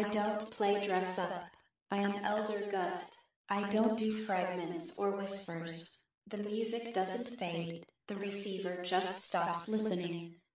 don't play dress up. I am Elder Gut. I don't do fragments or whispers. The music doesn't fade. The receiver just stops listening.